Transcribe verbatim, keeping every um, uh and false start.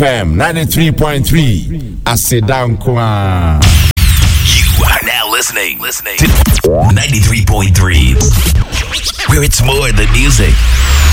M ninety-three point three. Asidankwa. You are now listening, listening to ninety-three point three, where it's more than music.